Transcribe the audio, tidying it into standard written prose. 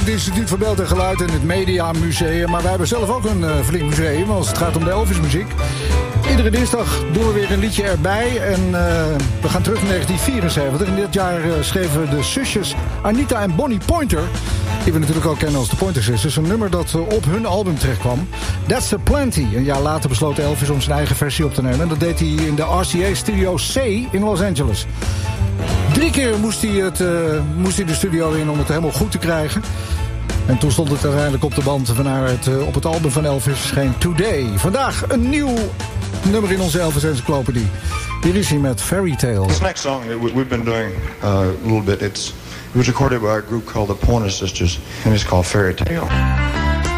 het Instituut voor Beeld en Geluid en het Media Museum. Maar wij hebben zelf ook een flink museum als het gaat om de Elvis-muziek. Iedere dinsdag doen we weer een liedje erbij. En we gaan terug naar 1974. In dit jaar schreven de zusjes Anita en Bonnie Pointer, die we natuurlijk ook kennen als de Pointer Sisters, een nummer dat op hun album terechtkwam. That's a Plenty. Een jaar later besloot Elvis om zijn eigen versie op te nemen. En dat deed hij in de RCA Studio C in Los Angeles. 3 keer moest hij de studio in om het helemaal goed te krijgen. En toen stond het uiteindelijk op de band waarna het op het album van Elvis verscheen Today. Vandaag een nieuw nummer in onze Elvis Encyclopedie. Hier is hij met Fairy Tale. This next song we've been doing a little bit. It was recorded by a group called the Pointer Sisters, and it's called Fairy Tale.